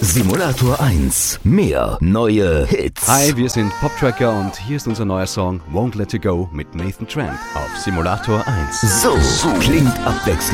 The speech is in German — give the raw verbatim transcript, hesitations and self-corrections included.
Simulator eins. Mehr neue Hits. Hi, wir sind Poptracker und hier ist unser neuer Song Won't Let You Go mit Nathan Tramp auf Simulator eins. So klingt abwechslungsreich